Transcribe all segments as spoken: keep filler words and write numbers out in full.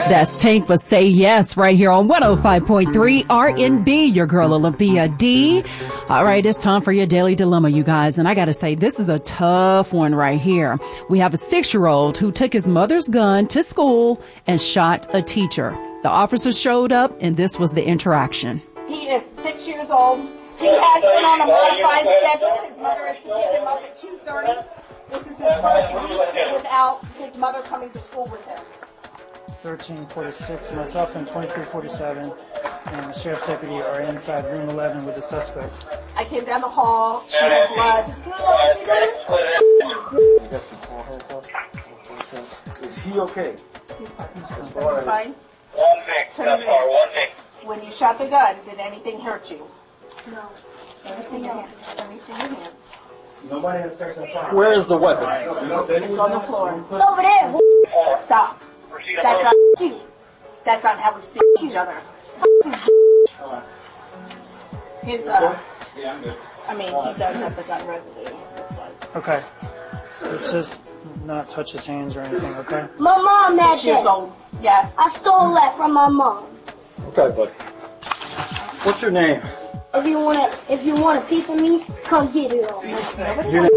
That's Tank with Say Yes right here on one oh five point three R and B, your girl Olympia D. All right, it's time for your Daily Dilemma, you guys. And I got to say, this is a tough one right here. We have a six-year-old who took his mother's gun to school and shot a teacher. The officers showed up, and this was the interaction. He is six years old. He has been on a modified schedule. His mother is to pick him up at two thirty. This is his first week without his mother coming to school with him. thirteen forty-six, myself and twenty-three forty-seven and the sheriff's deputy are inside room eleven with the suspect. I came down the hall, she had blood. Is he okay? He's fine. He's fine. One thing, that's all, one thing. When you shot the gun, did anything hurt you? No. Let me see your hands. Let me see your hands. Nobody has sex on fire. Where is the weapon? It's on the floor. It's over there. Stop. That's not you. That's not how we see each other. His, uh, I mean, he does have the gun residue, it looks like. Okay. Let's just not touch his hands or anything, okay? My mom had Six years that. old. Yes. I stole that from my mom. Okay, buddy. What's your name? If you want a, if you want a piece of me, come get it all. Your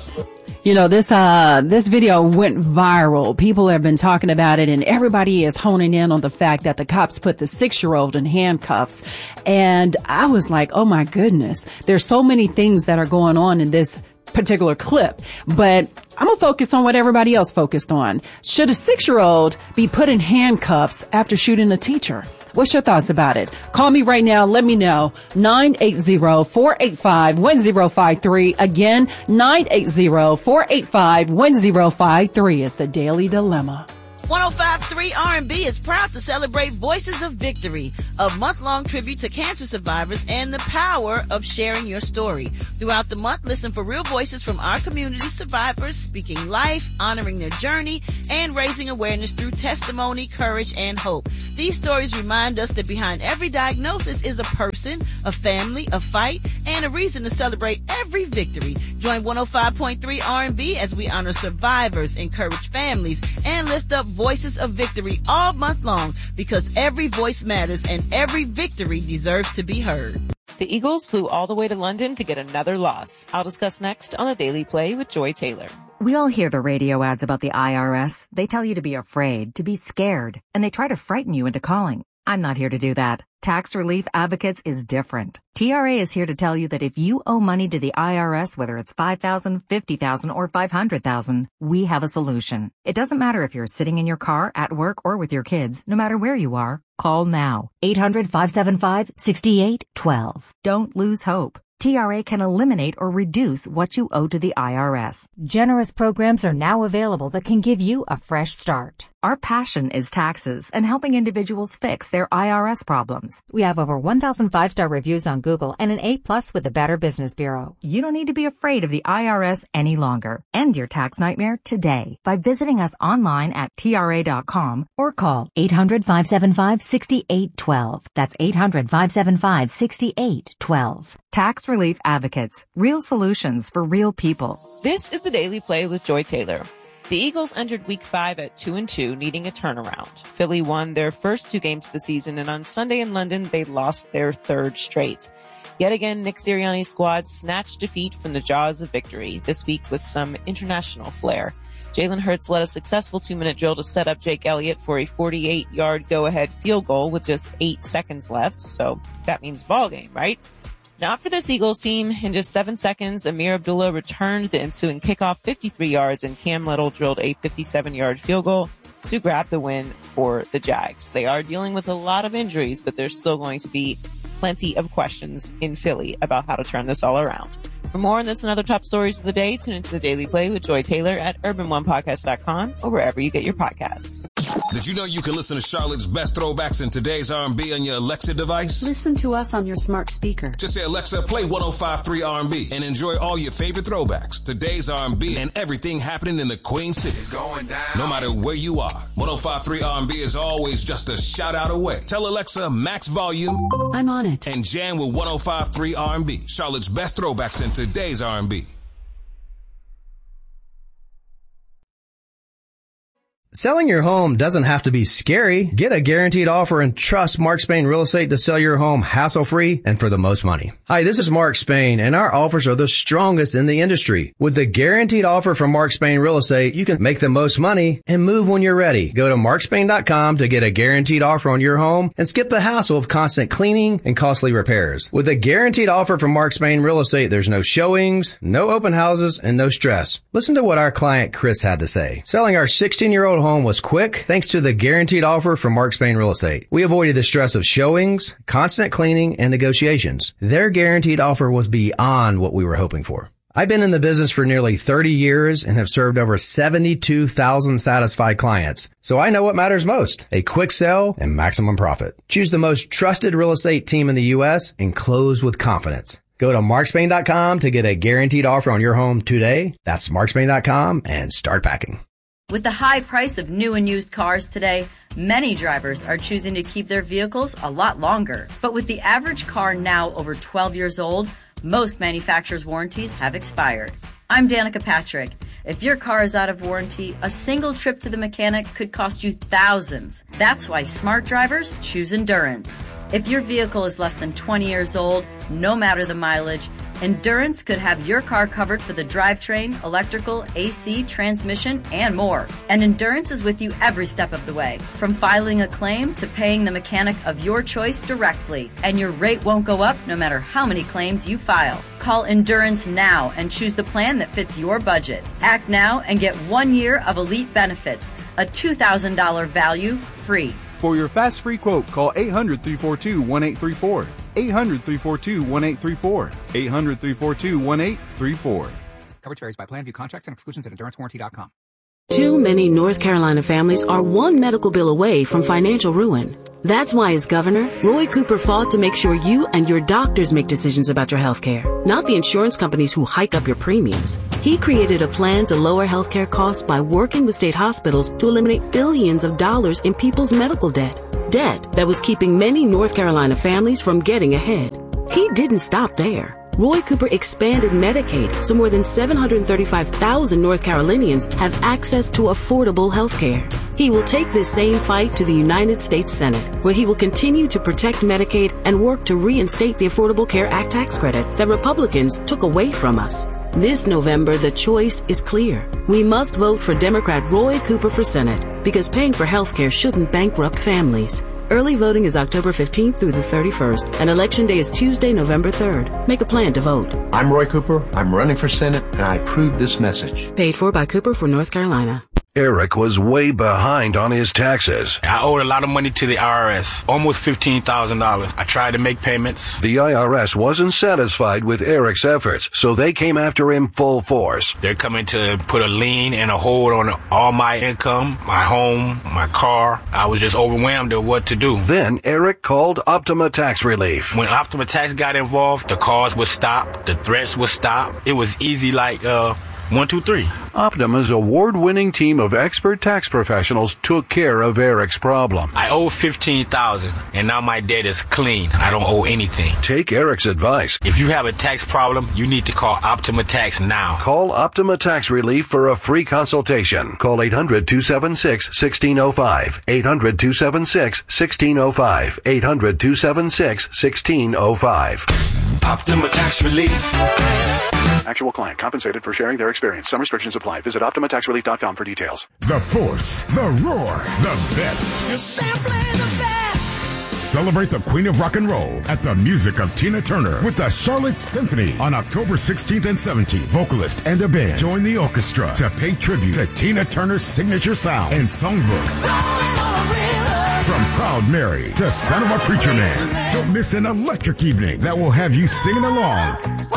You know, this, uh, this video went viral. People have been talking about it, and everybody is honing in on the fact that the cops put the six-year-old in handcuffs. And I was like, oh my goodness, there's so many things that are going on in this particular clip, but I'm gonna focus on what everybody else focused on. Should a six-year-old be put in handcuffs after shooting a teacher? What's your thoughts about it? Call me right now. Let me know. nine eight zero, four eight five, one zero five three. Again, nine eight zero, four eight five, one zero five three is the Daily Dilemma. one oh five point three R and B is proud to celebrate Voices of Victory, a month-long tribute to cancer survivors and the power of sharing your story. Throughout the month, listen for real voices from our community survivors speaking life, honoring their journey, and raising awareness through testimony, courage, and hope. These stories remind us that behind every diagnosis is a person, a family, a fight, and a reason to celebrate every victory. Join one oh five point three R and B as we honor survivors, encourage families, and lift up Voices of Victory all month long, because every voice matters and every victory deserves to be heard. The Eagles flew all the way to London to get another loss. I'll discuss next on a Daily Play with Joy Taylor. We all hear the radio ads about the I R S. They tell you to be afraid, to be scared, and they try to frighten you into calling. I'm not here to do that. Tax Relief Advocates is different. T R A is here to tell you that if you owe money to the I R S, whether it's five thousand dollars, fifty thousand dollars, or five hundred thousand dollars, we have a solution. It doesn't matter if you're sitting in your car, at work, or with your kids. No matter where you are, call now. eight hundred, five seven five, six eight one two. Don't lose hope. T R A can eliminate or reduce what you owe to the I R S. Generous programs are now available that can give you a fresh start. Our passion is taxes and helping individuals fix their I R S problems. We have over one thousand five-star reviews on Google and an A plus with the Better Business Bureau. You don't need to be afraid of the I R S any longer. End your tax nightmare today by visiting us online at T R A dot com or call eight hundred, five seven five, six eight one two. That's eight hundred, five seven five, six eight one two. Tax Relief Advocates. Real solutions for real people. This is the Daily Play with Joy Taylor. The Eagles entered week five at two and two, needing a turnaround. Philly won their first two games of the season, and on Sunday in London, they lost their third straight. Yet again, Nick Sirianni's squad snatched defeat from the jaws of victory, this week with some international flair. Jalen Hurts led a successful two-minute drill to set up Jake Elliott for a forty-eight-yard go-ahead field goal with just eight seconds left, so that means ball game, right? Not for this Eagles team. In just seven seconds, Amir Abdullah returned the ensuing kickoff fifty-three yards, and Cam Little drilled a fifty-seven-yard field goal to grab the win for the Jags. They are dealing with a lot of injuries, but there's still going to be plenty of questions in Philly about how to turn this all around. For more on this and other top stories of the day, tune into the Daily Play with Joy Taylor at urban one podcast dot com or wherever you get your podcasts. Did you know you can listen to Charlotte's best throwbacks in today's R and B on your Alexa device? Listen to us on your smart speaker. Just say, Alexa, play one oh five point three R and B and enjoy all your favorite throwbacks, today's R and B, and everything happening in the Queen City. It's going down. No matter where you are, one oh five point three R and B is always just a shout out away. Tell Alexa, max volume. I'm on it. And jam with one oh five point three R and B, Charlotte's best throwbacks in today's R and B. Selling your home doesn't have to be scary. Get a guaranteed offer and trust Mark Spain Real Estate to sell your home hassle-free and for the most money. Hi, this is Mark Spain, and our offers are the strongest in the industry. With the guaranteed offer from Mark Spain Real Estate, you can make the most money and move when you're ready. Go to mark spain dot com to get a guaranteed offer on your home and skip the hassle of constant cleaning and costly repairs. With a guaranteed offer from Mark Spain Real Estate, there's no showings, no open houses, and no stress. Listen to what our client Chris had to say. Selling our sixteen-year-old home was quick thanks to the guaranteed offer from Mark Spain Real Estate. We avoided the stress of showings, constant cleaning, and negotiations. Their guaranteed offer was beyond what we were hoping for. I've been in the business for nearly thirty years and have served over seventy-two thousand satisfied clients. So I know what matters most, a quick sell and maximum profit. Choose the most trusted real estate team in the U S and close with confidence. Go to mark spain dot com to get a guaranteed offer on your home today. That's mark spain dot com and start packing. With the high price of new and used cars today, many drivers are choosing to keep their vehicles a lot longer. But with the average car now over twelve years old, most manufacturers' warranties have expired. I'm Danica Patrick. If your car is out of warranty, a single trip to the mechanic could cost you thousands. That's why smart drivers choose Endurance. If your vehicle is less than twenty years old, no matter the mileage, Endurance could have your car covered for the drivetrain, electrical, A C, transmission, and more. And Endurance is with you every step of the way, from filing a claim to paying the mechanic of your choice directly. And your rate won't go up no matter how many claims you file. Call Endurance now and choose the plan that fits your budget. Act now and get one year of elite benefits, a two thousand dollars value free. For your fast free quote, call eight hundred, three four two, one eight three four. eight hundred, three four two, one eight three four. eight hundred, three four two, one eight three four. Coverage varies by plan. View contracts and exclusions at endurance warranty dot com. Too many North Carolina families are one medical bill away from financial ruin. That's why, as governor, Roy Cooper fought to make sure you and your doctors make decisions about your health care, not the insurance companies who hike up your premiums. He created a plan to lower health care costs by working with state hospitals to eliminate billions of dollars in people's medical debt. Debt that was keeping many North Carolina families from getting ahead. He didn't stop there. Roy Cooper expanded Medicaid so more than seven hundred thirty-five thousand North Carolinians have access to affordable health care. He will take this same fight to the United States Senate, where he will continue to protect Medicaid and work to reinstate the Affordable Care Act tax credit that Republicans took away from us. This November, the choice is clear. We must vote for Democrat Roy Cooper for Senate because paying for health care shouldn't bankrupt families. Early voting is October fifteenth through the thirty-first, and Election Day is Tuesday, November third. Make a plan to vote. I'm Roy Cooper. I'm running for Senate, and I approve this message. Paid for by Cooper for North Carolina. Eric was way behind on his taxes. I owed a lot of money to the I R S, almost fifteen thousand dollars. I tried to make payments. The I R S wasn't satisfied with Eric's efforts, so they came after him full force. They're coming to put a lien and a hold on all my income, my home, my car. I was just overwhelmed at what to do. Then Eric called Optima Tax Relief. When Optima Tax got involved, the calls would stop, the threats would stop. It was easy like, uh, one, two, three. Optima's award-winning team of expert tax professionals took care of Eric's problem. I owe fifteen thousand dollars, and now my debt is clean. I don't owe anything. Take Eric's advice. If you have a tax problem, you need to call Optima Tax now. Call Optima Tax Relief for a free consultation. Call eight hundred, two seven six, one six zero five. eight hundred, two seven six, one six zero five. eight hundred, two seven six, one six zero five. Optima Tax Relief. Actual client compensated for sharing their experience. Some restrictions apply. Visit optima tax relief dot com for details. The Force, the Roar, the best. You're simply the best. Celebrate the Queen of Rock and Roll at the music of Tina Turner with the Charlotte Symphony on October sixteenth and seventeenth. Vocalist and a band join the orchestra to pay tribute to Tina Turner's signature sound and songbook. From Proud Mary to Son of a Preacher Man. Don't miss an electric evening that will have you singing along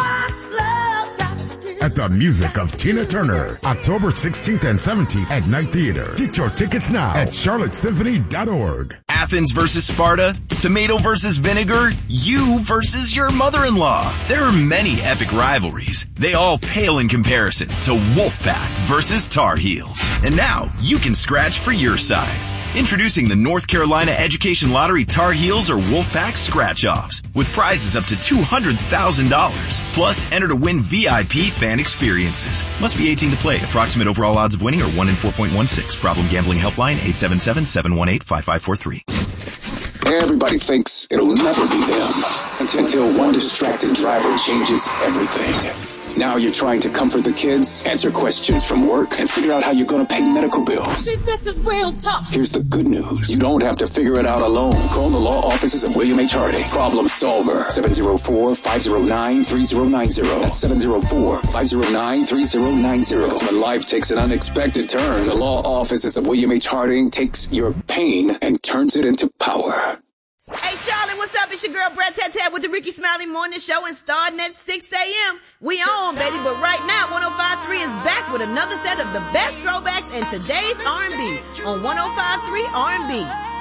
at the music of Tina Turner, October sixteenth and seventeenth at Night Theater. Get your tickets now at charlotte symphony dot org. Athens versus Sparta, tomato versus vinegar, you versus your mother-in-law. There are many epic rivalries. They all pale in comparison to Wolfpack versus Tar Heels. And now you can scratch for your side. Introducing the North Carolina Education Lottery Tar Heels or Wolfpack Scratch-Offs with prizes up to two hundred thousand dollars. Plus, enter to win V I P fan experiences. Must be eighteen to play. Approximate overall odds of winning are one in four point one six. Problem gambling helpline eight seven seven, seven one eight, five five four three. Everybody thinks it'll never be them until one distracted driver changes everything. Now you're trying to comfort the kids, answer questions from work, and figure out how you're going to pay medical bills. This is real tough. Here's the good news. You don't have to figure it out alone. Call the law offices of William H. Harding. Problem solver. seven oh four, five oh nine, three oh nine oh. That's seven oh four, five oh nine, three oh nine oh. When life takes an unexpected turn, the law offices of William H. Harding takes your pain and turns it into power. Hey, Charlotte, what's up? It's your girl, Brad Tat Tat with the Ricky Smiley Morning Show, and starting at six a.m., we on, baby. But right now, one oh five point three is back with another set of the best throwbacks in today's R and B on one oh five point three R and B.